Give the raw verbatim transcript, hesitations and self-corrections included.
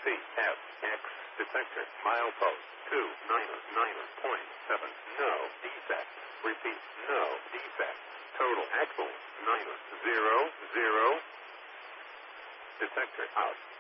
C F X detector. Milepost two niner niner point seven. No defect. Repeat. No defect. Total axle niner zero zero. Detector out.